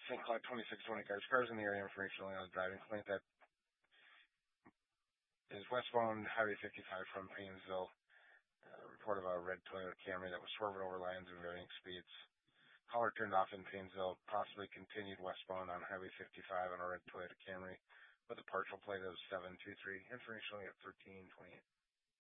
St. Cloud 2620 cars in the area. Information only on the driving complaint that is westbound Highway 55 from Paynesville. Report of a red Toyota Camry that was swerving over lines at varying speeds. Caller turned off in Paynesville, possibly continued westbound on Highway 55 on a red Toyota Camry with a partial plate of 723. Information only at 1328.